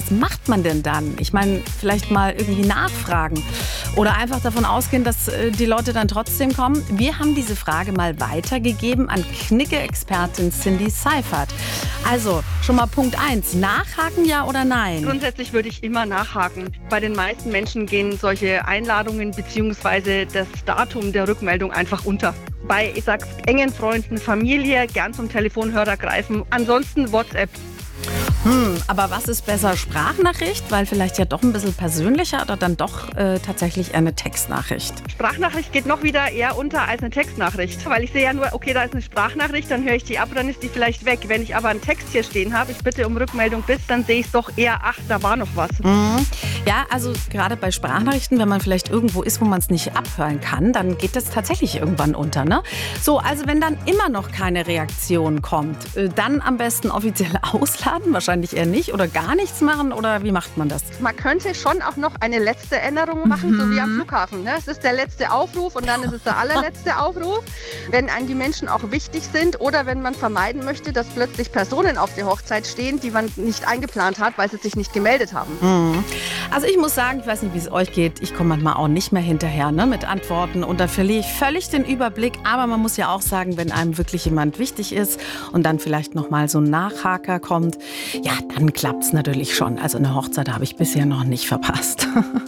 was macht man denn dann? Ich meine, vielleicht mal irgendwie nachfragen oder einfach davon ausgehen, dass die Leute dann trotzdem kommen. Wir haben diese Frage mal weitergegeben an Knigge-Expertin Cindy Seifert. Also, schon mal Punkt 1. Nachhaken, ja oder nein? Grundsätzlich würde ich immer nachhaken. Bei den meisten Menschen gehen solche Einladungen bzw. das Datum der Rückmeldung einfach unter. Bei, ich sag's, engen Freunden, Familie, gern zum Telefonhörer greifen. Ansonsten WhatsApp. Aber was ist besser, Sprachnachricht? Weil vielleicht ja doch ein bisschen persönlicher oder dann doch tatsächlich eher eine Textnachricht? Sprachnachricht geht noch wieder eher unter als eine Textnachricht. Weil ich sehe ja nur, okay, da ist eine Sprachnachricht, dann höre ich die ab, dann ist die vielleicht weg. Wenn ich aber einen Text hier stehen habe, ich bitte um Rückmeldung bis, dann sehe ich es doch eher, ach, da war noch was. Ja, also gerade bei Sprachnachrichten, wenn man vielleicht irgendwo ist, wo man es nicht abhören kann, dann geht das tatsächlich irgendwann unter, ne? So, also wenn dann immer noch keine Reaktion kommt, dann am besten offiziell ausladen, wahrscheinlich eher nicht oder gar nichts machen oder wie macht man das? Man könnte schon auch noch eine letzte Änderung machen, so wie am Flughafen. Ne? Es ist der letzte Aufruf und dann ist es der allerletzte Aufruf. Wenn einem die Menschen auch wichtig sind oder wenn man vermeiden möchte, dass plötzlich Personen auf der Hochzeit stehen, die man nicht eingeplant hat, weil sie sich nicht gemeldet haben. Also ich muss sagen, ich weiß nicht, wie es euch geht, ich komme manchmal auch nicht mehr hinterher, ne, mit Antworten und da verliere ich völlig den Überblick. Aber man muss ja auch sagen, wenn einem wirklich jemand wichtig ist und dann vielleicht nochmal so ein Nachhaker kommt, ja, dann klappt es natürlich schon. Also eine Hochzeit habe ich bisher noch nicht verpasst.